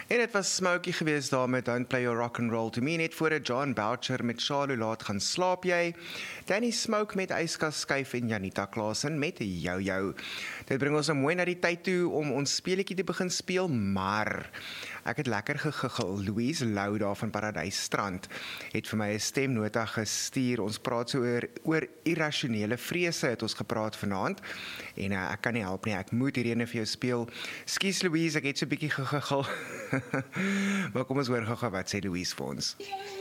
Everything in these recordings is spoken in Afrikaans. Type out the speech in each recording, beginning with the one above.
En dit was Smokey geweest daar met Don't Play Your Rock and Roll to Me, net voor John Boucher met Charlo Laat gaan slaap jy, Danny Smoke met Yskas Skyf en Janita Klaasen met Jou. Dit bring ons nou mooi na die tyd toe om ons speletjie te begin speel, maar ek het lekker gegiggel. Louise Lou daar van Paradysstrand het vir my 'n stemnota gestuur. Ons praat so oor irrasionele vrese het ons gepraat vanaand. En ek kan nie help nie, ek moet hierdie ene vir jou speel. Skus Louise, ek het so 'n bietjie gegiggel. Maar kom ons hoor gou wat sê Louise vir ons.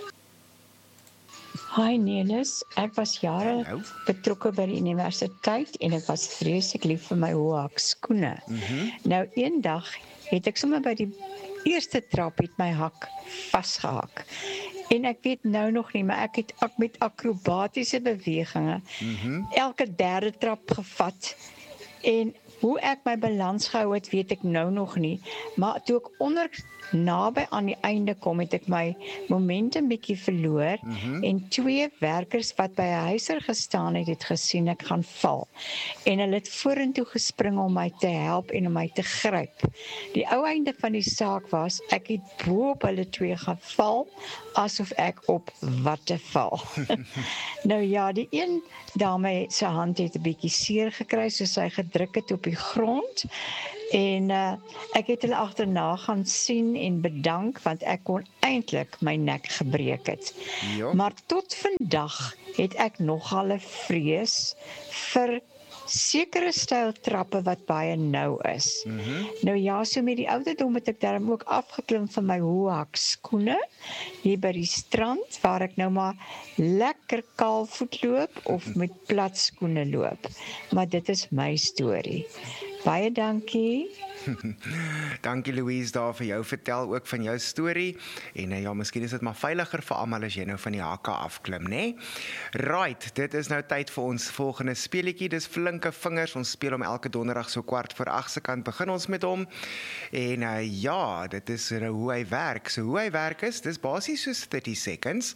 Hi Nelis, ek was jare betrokke by die universiteit en ek was vreeslik lief vir my hoë skoene. Nou eendag het ek sommer by die eerste trap het my hak vasgehak. En ek weet nou nog nie, maar ek het met akrobatiese bewegings elke derde trap gevat. En hoe ek my balans gehou het, weet ek nou nog nie. Maar toe ek naby aan die einde kom, het ek my momentum bietjie verloor. En 2 werkers wat by 'n huiser gestaan het gesien ek gaan val. En hulle het vorentoe gespring om my te help en om my te gryp. Die ou einde van die saak was, ek het bo op hulle 2 gaan val, asof ek op watte val. Nou ja, die een dame se hand het 'n bietjie seer gekry, soos sy gedruk het op die grond. En ek het hulle agterna gaan sien en bedank, want ek kon eintlik my nek gebreek het. Maar tot vandag het ek nogal 'n vrees vir sekere styl trappe wat baie nou is. Nou ja, so met die ouderdom het ek daarom ook afgeklim van my hoë skoene hier by die strand, waar ek nou maar lekker kaalvoet loop of met plat skoene loop. Maar dit is my storie. Baie dankie. Dankie Louise daar vir jou vertel ook van jou storie. En ja, miskien is dit maar veiliger vir almal as jy nou van die hakke afklim, né? Right, dit is nou tyd vir ons volgende speletjie. Dis Flinke Vingers. Ons speel hom elke donderdag so 7:15 se kant begin ons met hom. En ja, dit is hoe hy werk. So hoe hy werk is, dis basies soos 30 seconds.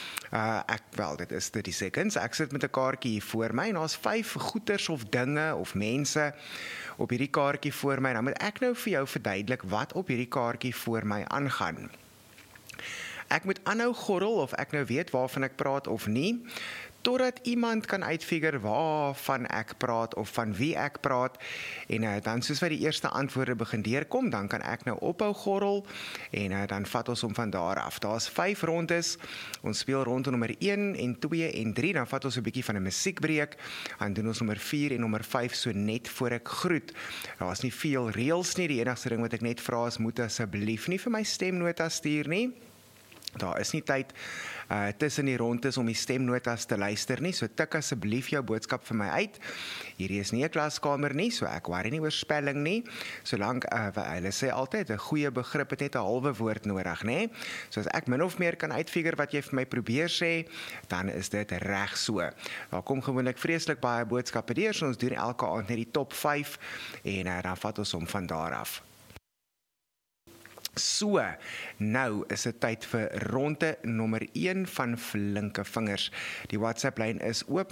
Dit is 30 seconds. Ek sit met 'n kaartjie hier voor my en daar's 5 goeters of dinge of mense op hierdie kaartjie voor my. Nou moet ek nou vir jou verduidelik wat op hierdie kaartjie voor my aangaan. Ek moet aanhou gorrel of ek nou weet waarvan ek praat of nie, totdat iemand kan uitfigure waarvan ek praat of van wie ek praat. En dan soos wat die eerste antwoorde begin deurkom, dan kan ek nou ophou gorrel en dan vat ons hom van daar af. Daar's 5 rondes. Ons speel ronde nommer 1 en 2 en 3, dan vat ons 'n bietjie van 'n musiekbreek. Dan doen ons nommer 4 en nommer 5 so net voor ek groet. Daar's nie veel reëls nie. Die enigste ding wat ek net vra is, moet asseblief nie vir my stemnota stuur nie. Daar is nie tyd tussen die rondes om die stemnotas te luister nie, so tik asseblief jou boodskap vir my uit. Hierdie is nie 'n klaskamer nie, so ek worry nie oor spelling nie. Solank hulle sê altyd 'n goeie begrip het net 'n halwe woord nodig, né? So as ek min of meer kan uitfigure wat jy vir my probeer sê, dan is dit reg so. Daar kom gewoonlik vreeslik baie boodskappe deur, so ons doen elke aand net die top 5 en dan vat ons hom van daar af. So, nou is dit tyd vir ronde nommer 1 van Flinke Vingers. Die WhatsApp-lyn is oop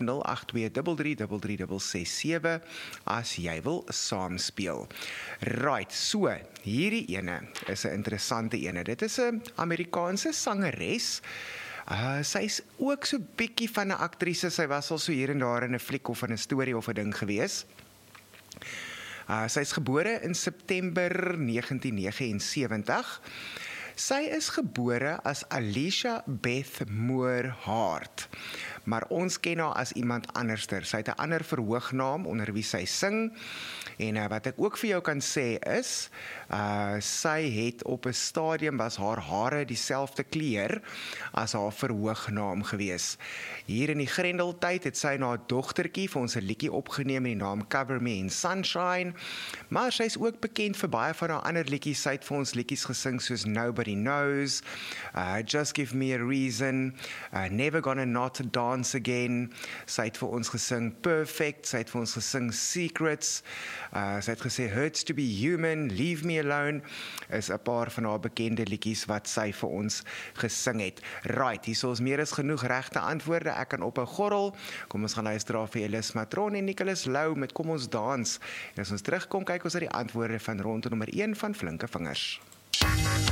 0823336667 as jy wil saamspeel. Right, so, hierdie ene is 'n interessante ene. Dit is 'n Amerikaanse sangeres. Sy's ook so bietjie van 'n aktrise. Sy was al so hier en daar in 'n fliek of in 'n storie of 'n ding gewees. Sy is gebore in September 1979. Sy is gebore as Alicia Beth Moore Hart, maar ons ken haar as iemand anderster. Sy het 'n ander verhoognaam onder wie sy sing. En wat ek ook vir jou kan sê is, sy het op 'n stadium was haar hare dieselfde kleur as haar verhoognaam gewees. Hier in die Grendeltyd het sy na haar dogtertjie vir ons 'n liedjie opgeneem met die naam Cover Me in Sunshine, maar sy is ook bekend vir baie van haar ander liedjies. Sy het vir ons liedjies gesing soos Nobody Knows, Just Give Me a Reason, Never Gonna Not Dance Again. Sy het vir ons gesing Perfect, sy het vir ons gesing Secrets, sy het gesê Hurts to be Human, Leave Me Alone, is 'n paar van haar bekende liedjies wat sy vir ons gesing het. Right, hier is meer as genoeg regte antwoorde. Ek kan ophou gorrel. Kom ons gaan luister vir Elis Matron en Nicholas Lou met Kom ons dans. En as ons terugkom, kyk ons na die antwoorde van ronde nommer 1 van Flinke Vingers.